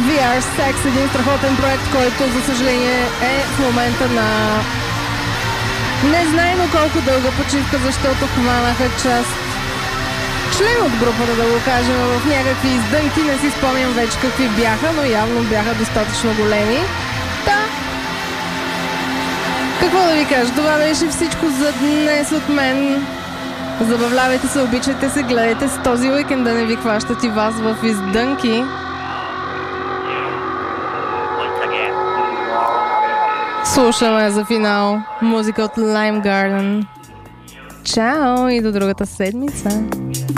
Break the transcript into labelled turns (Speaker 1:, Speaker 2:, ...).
Speaker 1: VR Sex, един страхотен проект, който за съжаление е в момента на незнайно колко дълга почивка, защото хванаха част член от групата, да го кажем, в някакви издънки. Не си спомням вече какви бяха, но явно бяха достатъчно големи. Да. Какво да ви кажа? Това беше всичко за днес от мен. Забавлявайте се, обичайте се, гледайте с този уикенд да не ви хващат и вас в издънки. Слушаме за финал музика от Lime Garden. Чао и до другата седмица.